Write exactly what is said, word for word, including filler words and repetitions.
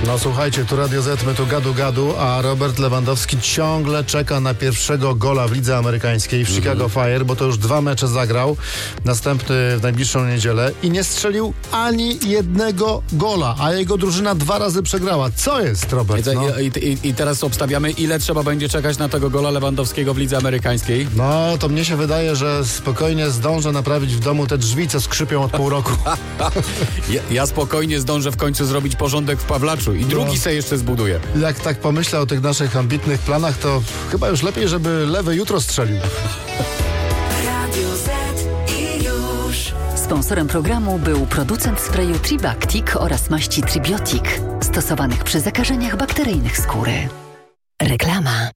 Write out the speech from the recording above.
No słuchajcie, tu Radio Z, my tu gadu gadu, a Robert Lewandowski ciągle czeka na pierwszego gola w lidze amerykańskiej w Chicago mm. Fire, bo to już dwa mecze zagrał, następny w najbliższą niedzielę i nie strzelił ani jednego gola, a jego drużyna dwa razy przegrała. Co jest, Robert? No? I, i, I teraz obstawiamy, ile trzeba będzie czekać na tego gola Lewandowskiego w lidze amerykańskiej? No, to mnie się wydaje, że spokojnie zdążę naprawić w domu te drzwi, co skrzypią od pół roku. ja, ja spokojnie zdążę w końcu zrobić porządek w Pawlaczu i drugi no. se jeszcze zbuduję. Jak tak pomyślę o tych naszych ambitnych planach, to chyba już lepiej, żeby lewy jutro strzelił. Radio Z i już. Sponsorem programu był producent sprayu Tribactic oraz maści Tribiotic, stosowanych przy zakażeniach bakteryjnych skóry. Reklama.